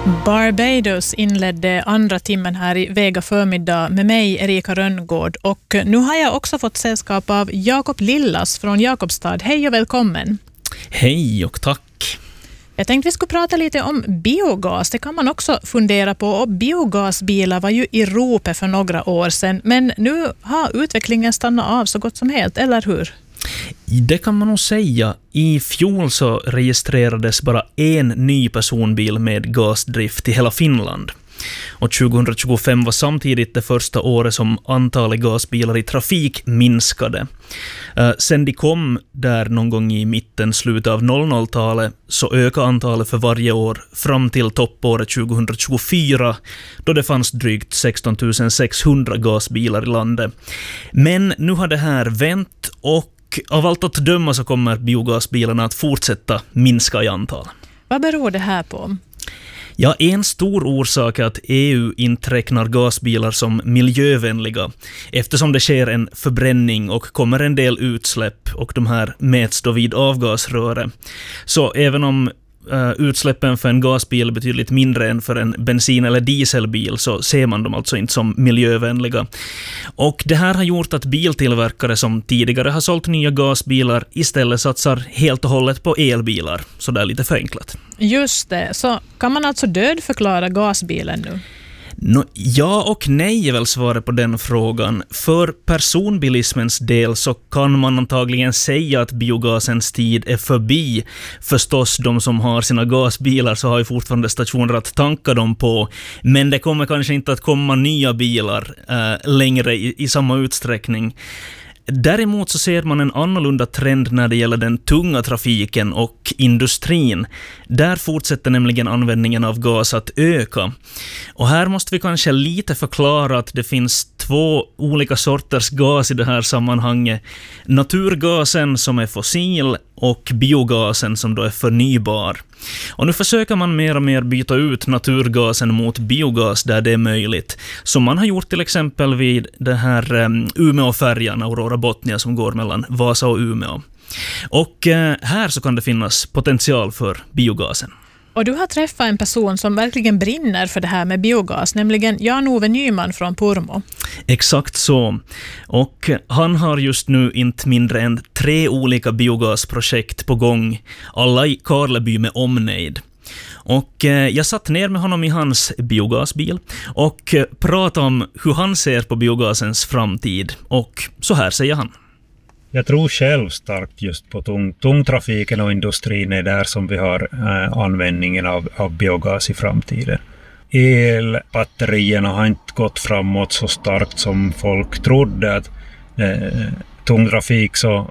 Barbados inledde andra timmen här i Vega förmiddag med mig, Erika Rönngård. Och nu har jag också fått sällskap av Jakob Lillas från Jakobstad. Hej och välkommen. Hej och tack. Jag tänkte vi skulle prata lite om biogas. Det kan man också fundera på. Och biogasbilar var ju i ropet för några år sedan. Men nu har utvecklingen stannat av så gott som helt, eller hur? Det kan man nog säga. I fjol så registrerades bara en ny personbil med gasdrift i hela Finland. Och 2025 var samtidigt det första året som antalet gasbilar i trafik minskade. Sen de kom där någon gång i slutet av 00-talet så ökade antalet för varje år fram till toppåret 2024 då det fanns drygt 16 600 gasbilar i landet. Men nu har det här vänt och av allt att döma så kommer biogasbilarna att fortsätta minska i antal. Vad beror det här på? Ja, en stor orsak är att EU inte räknar gasbilar som miljövänliga eftersom det sker en förbränning och kommer en del utsläpp och de här mäts då vid avgasröret. Så även om utsläppen för en gasbil är betydligt mindre än för en bensin- eller dieselbil så ser man dem alltså inte som miljövänliga. Och det här har gjort att biltillverkare som tidigare har sålt nya gasbilar istället satsar helt och hållet på elbilar. Så det är lite förenklat. Just det. Så kan man alltså dödförklara gasbilen nu? Ja och nej är väl svaret på den frågan. För personbilismens del så kan man antagligen säga att biogasens tid är förbi. Förstås, de som har sina gasbilar så har ju fortfarande stationer att tanka dem på. Men det kommer kanske inte att komma nya bilar längre i samma utsträckning. Däremot så ser man en annorlunda trend när det gäller den tunga trafiken och industrin. Där fortsätter nämligen användningen av gas att öka. Och här måste vi kanske lite förklara att det finns två olika sorters gas i det här sammanhanget. Naturgasen som är fossil och biogasen som då är förnybar. Och nu försöker man mer och mer byta ut naturgasen mot biogas där det är möjligt. Som man har gjort till exempel vid det här Umeå-färjan Aurora Botnia som går mellan Vasa och Umeå. Och här så kan det finnas potential för biogasen. Och du har träffat en person som verkligen brinner för det här med biogas, nämligen Jan-Ove Nyman från Purmo. Exakt så. Och han har just nu inte mindre än 3 olika biogasprojekt på gång, alla i Karleby med omnejd. Och jag satt ner med honom i hans biogasbil och pratade om hur han ser på biogasens framtid. Och så här säger han. Jag tror själv starkt just på tungtrafiken och industrin är där som vi har användningen av biogas i framtiden. Elbatterierna har inte gått framåt så starkt som folk trodde. Att tungtrafik så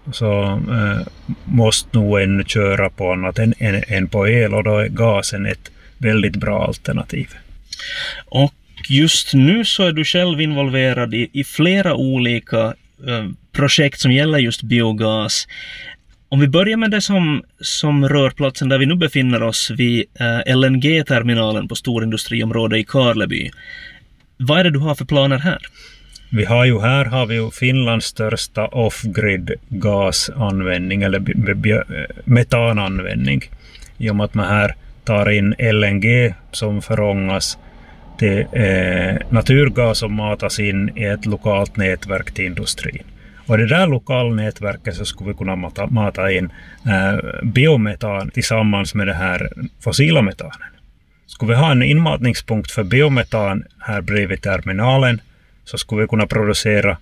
måste nog ännu köra på annat än på el och då är gasen ett väldigt bra alternativ. Och just nu så är du själv involverad i flera olika projekt som gäller just biogas. Om vi börjar med det som rör platsen där vi nu befinner oss vid LNG-terminalen på storindustriområdet i Karleby. Vad är det du har för planer här? Här har vi Finlands största off-grid gasanvändning eller metananvändning. I och med att man här tar in LNG som förångas till naturgas som matas in i ett lokalt nätverk till industrin. Och det där lokala nätverket så skulle vi kunna mata in biometan tillsammans med det här fossila metanen. Skulle vi ha en inmatningspunkt för biometan här bredvid terminalen så skulle vi kunna producera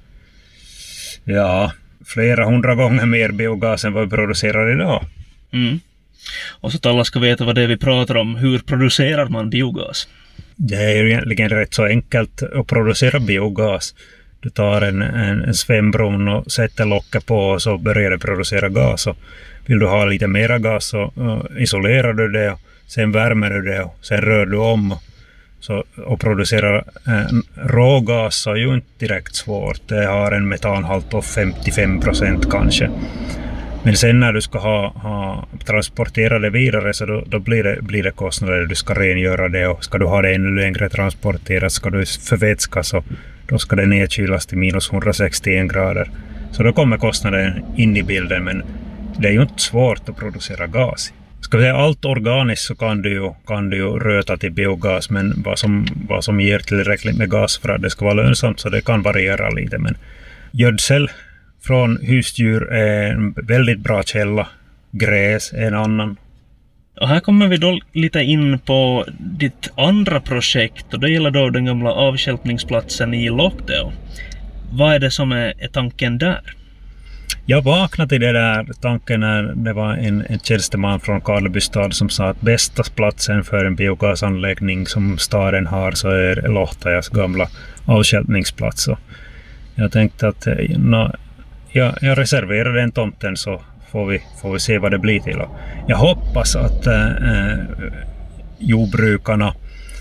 flera 100 gånger mer biogas än vad vi producerar idag. Mm. Och så att alla ska veta vad det är vi pratar om. Hur producerar man biogas? Det är ju egentligen rätt så enkelt att producera biogas. Du tar en svämbron och sätter locket på och så börjar det producera gas. Och vill du ha lite mera gas så isolerar du det och sen värmer du det och sen rör du om. Och producera rågas så är ju inte direkt svårt. Det har en metanhalt på 55% kanske. Men sen när du ska ha transportera det vidare så då blir det kostnader. Du ska rengöra det och ska du ha det ännu längre transporterat ska du förvätska så då ska det nedkylas till minus 161 grader. Så då kommer kostnaden in i bilden men det är ju inte svårt att producera gas. ska vi säga allt organiskt så kan du ju röta till biogas, men vad som ger tillräckligt med gas för att det ska vara lönsamt, så det kan variera lite. Men gödsel från husdjur är en väldigt bra källa, gräs är en annan. Och här kommer vi då lite in på ditt andra projekt, och det gäller då den gamla avstjälpningsplatsen i Lohteo. Vad är det som är tanken där? Jag vaknade till det där tanken när det var en tjänsteman från Karleby stad som sa att bästa platsen för en biogasanläggning som staden har så är Lohteas gamla avstjälpningsplats. Jag tänkte att jag reserverar den tomten, så får vi se vad det blir till. Jag hoppas att jordbrukarna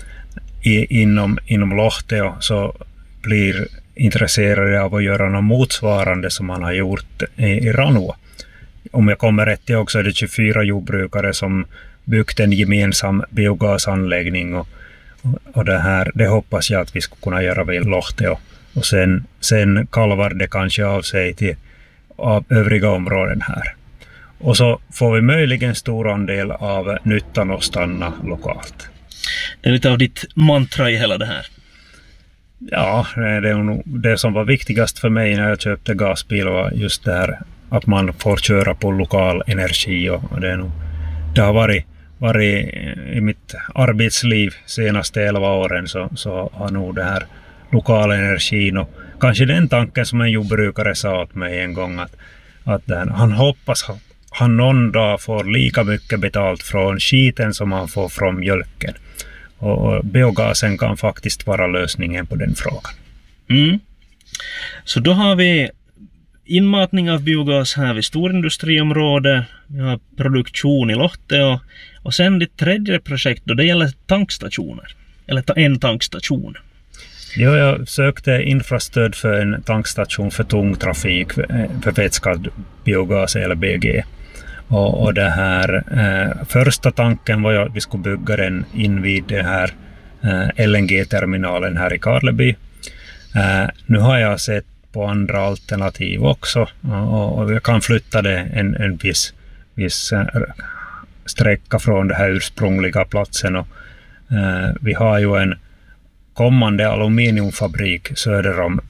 inom Lohteo så blir intresserade av att göra något motsvarande som man har gjort i Ranua. Om jag kommer rätt ihåg så är det 24 jordbrukare som byggt en gemensam biogasanläggning, och det hoppas jag att vi ska kunna göra vid Lohteo. Och sen kalvar det kanske av sig till övriga områden här. Och så får vi möjligen stor andel av nyttan att stanna lokalt. Det är lite av ditt mantra i hela det här. Ja, det som var viktigast för mig när jag köpte gasbil var just det här att man får köra på lokal energi, och det har varit i mitt arbetsliv senaste 11 åren så har nog det här lokal energin, och kanske den tanken som en jordbrukare sa åt mig en gång att han hoppas att han någon dag får lika mycket betalt från skiten som han får från mjölken. Och biogasen kan faktiskt vara lösningen på den frågan. Mm. Så då har vi inmatning av biogas här vid storindustriområdet. Vi har produktion i Lohteo. Och sen det tredje projekt då det gäller tankstationer. Eller en tankstation. Ja, jag sökte infrastöd för en tankstation för tung trafik för vätskad biogas eller BG. Och det här första tanken var att vi skulle bygga den invid det här LNG-terminalen här i Karleby. Nu har jag sett på andra alternativ också, och jag kan flytta det en viss sträcka från den här ursprungliga platsen. Och vi har ju en kommande aluminiumfabrik söder om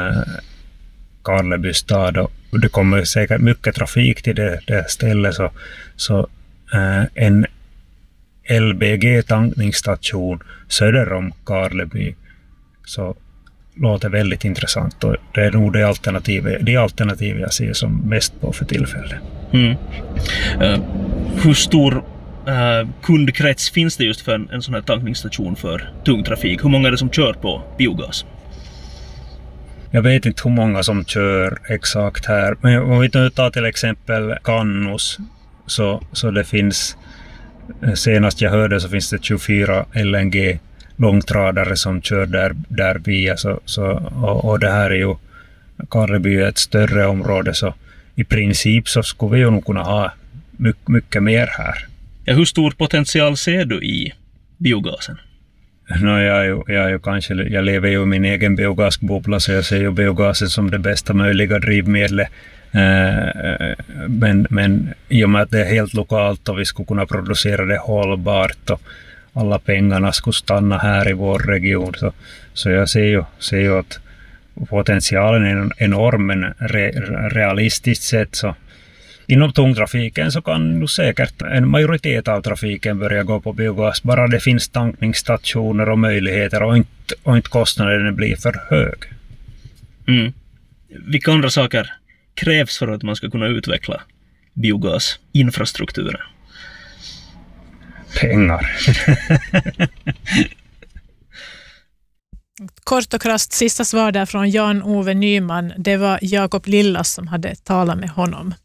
Karleby stad, och det kommer säkert mycket trafik till det stället, så en LBG-tankningsstation söder om Karleby så låter väldigt intressant, och det är nog det alternativ jag ser som mest på för tillfället. Mm. Hur stor kundkrets finns det just för en sån här tankningsstation för tung trafik? Hur många är det som kör på biogas? Jag vet inte hur många som kör exakt här, men om vi nu tar till exempel Kannus, så det finns, senast jag hörde så finns det 24 LNG långtradare som kör där via, och det här är ju Karleby ett större område, så i princip så skulle vi ju nog kunna ha mycket mer här. Ja, hur stor potential ser du i biogasen? Jag lever ju i min egen biogasbubbla, så jag ser ju biogasen som det bästa möjliga drivmedlet. Men i och med att det är helt lokalt och vi skulle kunna producera det hållbart och alla pengarna skulle stanna här i vår region, så jag ser ju att potentialen är enorm, men realistiskt sett så inom tungtrafiken så kan du säkert en majoritet av trafiken börja gå på biogas, bara det finns tankningsstationer och möjligheter och inte kostnaden blir för hög. Mm. Vilka andra saker krävs för att man ska kunna utveckla biogasinfrastrukturen? Pengar. Kort och krasst, sista svar där från Jan-Ove Nyman. Det var Jakob Lillas som hade talat med honom.